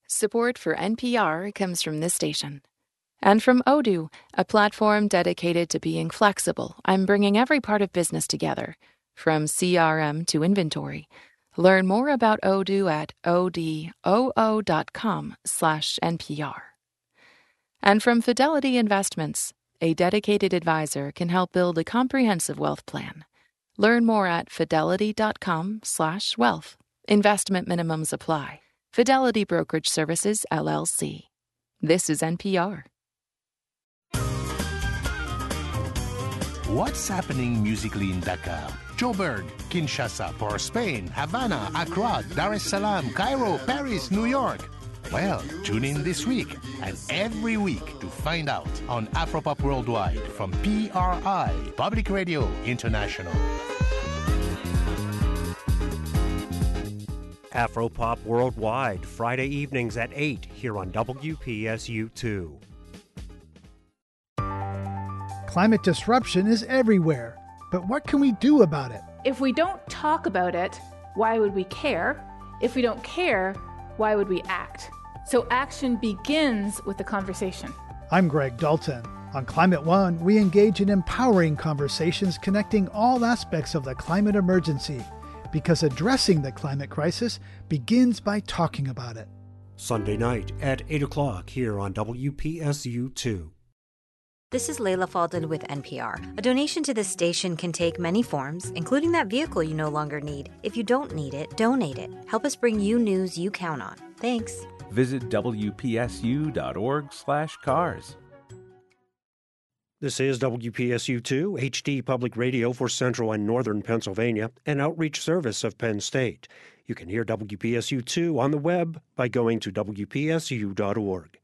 Support for NPR comes from this station. And from Odoo, a platform dedicated to being flexible and bringing every part of business together, from CRM to inventory. Learn more about Odoo at odoo.com/NPR. And from Fidelity Investments, a dedicated advisor can help build a comprehensive wealth plan. Learn more at fidelity.com/wealth. Investment minimums apply. Fidelity Brokerage Services, LLC. This is NPR. What's happening musically in Dakar, Joburg, Kinshasa, Port Spain, Havana, Accra, Dar es Salaam, Cairo, Paris, New York? Well, tune in this week and every week to find out on Afropop Worldwide from PRI, Public Radio International. Afropop Worldwide, Friday evenings at 8 here on WPSU2. Climate disruption is everywhere, but what can we do about it? If we don't talk about it, why would we care? If we don't care, why would we act? So action begins with the conversation. I'm Greg Dalton. On Climate One, we engage in empowering conversations connecting all aspects of the climate emergency, because addressing the climate crisis begins by talking about it. Sunday night at 8 o'clock here on WPSU2. This is Layla Falden with NPR. A donation to this station can take many forms, including that vehicle you no longer need. If you don't need it, donate it. Help us bring you news you count on. Thanks. Visit WPSU.org/cars. This is WPSU2, HD Public Radio for Central and Northern Pennsylvania, an outreach service of Penn State. You can hear WPSU2 on the web by going to WPSU.org.